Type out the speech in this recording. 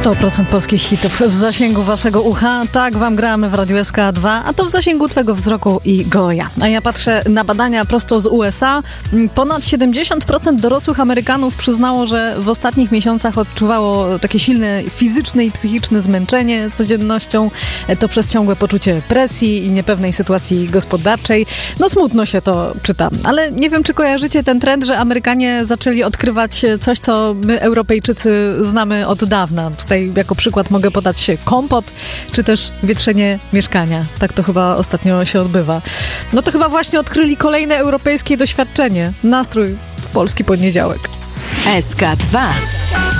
100% polskich hitów w zasięgu waszego ucha. Tak wam gramy w Radiu SK2, a to w zasięgu twego wzroku i goja. A ja patrzę na badania prosto z USA. Ponad 70% dorosłych Amerykanów przyznało, że w ostatnich miesiącach odczuwało takie silne fizyczne i psychiczne zmęczenie codziennością. To przez ciągłe poczucie presji i niepewnej sytuacji gospodarczej. No smutno się to czyta. Ale nie wiem, czy kojarzycie ten trend, że Amerykanie zaczęli odkrywać coś, co my, Europejczycy, znamy od dawna. Tutaj jako przykład mogę podać kompot, czy też wietrzenie mieszkania. Tak to chyba ostatnio się odbywa. No to chyba właśnie odkryli kolejne europejskie doświadczenie. Nastrój w polski poniedziałek. SK2